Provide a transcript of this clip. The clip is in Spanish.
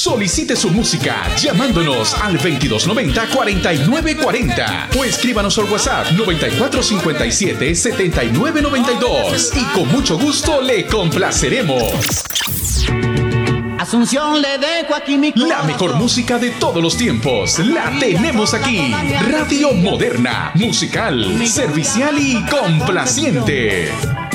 Solicite su música llamándonos al 2290-4940 o escríbanos al WhatsApp 9457-7992 y con mucho gusto le complaceremos. Asunción, le dejo aquí mi corazón. La mejor música de todos los tiempos la tenemos aquí. Radio Moderna, musical, servicial y complaciente.